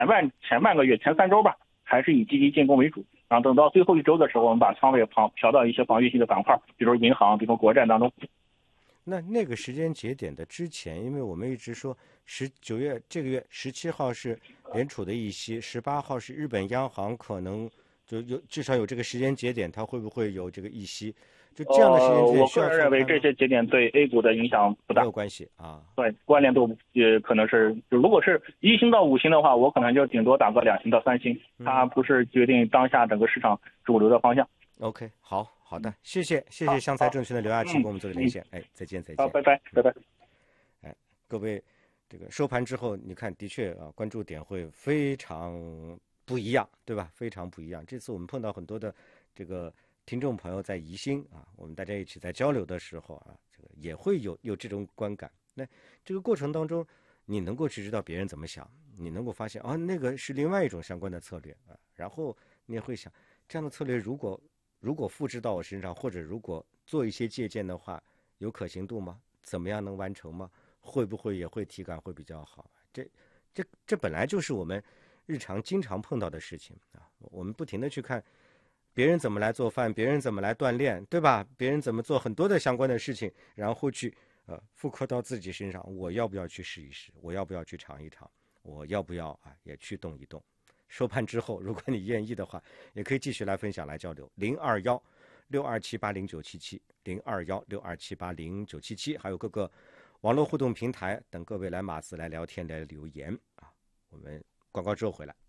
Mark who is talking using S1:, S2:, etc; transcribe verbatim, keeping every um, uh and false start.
S1: 前半前半个月前三周吧，还是以积极进攻为主。然后等到最后一周的时候，我们把仓位旁调到一些防御性的板块，比如银行，比如国债当中。
S2: 那那个时间节点的之前，因为我们一直说十九月这个月十七号是联储的议息，十八号是日本央行可能就有至少有这个时间节点，它会不会有这个议息？就这样的时间节点需要
S1: 呃，我个人认为这些节点对 A 股的影响不大，
S2: 没有关系啊。
S1: 对，关联度也可能是，就如果是一星到五星的话，我可能就顶多打个两星到三星，它不是决定当下整个市场主流的方向。
S2: OK， 好好的，谢谢谢谢湘财证券的刘亚奇跟我们做的连线，哎，再见再见。
S1: 好，拜拜拜拜。
S2: 哎，各位，这个收盘之后，你看，的确啊，关注点会非常不一样，对吧？非常不一样。这次我们碰到很多的这个听众朋友在宜兴啊，我们大家一起在交流的时候啊，这个也会有有这种观感。那这个过程当中，你能够去知道别人怎么想，你能够发现啊，那个是另外一种相关的策略啊，然后你也会想，这样的策略如果如果复制到我身上，或者如果做一些借鉴的话，有可行度吗？怎么样能完成吗？会不会也会体感会比较好？这这这本来就是我们日常经常碰到的事情啊。我们不停的去看别人怎么来做饭，别人怎么来锻炼，对吧？别人怎么做很多的相关的事情，然后去呃复刻到自己身上。我要不要去试一试？我要不要去尝一尝？我要不要啊也去动一动？收盘之后，如果你愿意的话，也可以继续来分享来交流。零二幺六二七八零九七七，零二幺六二七八零九七七，还有各个网络互动平台等各位来码字来聊天来留言啊。我们广告之后回来。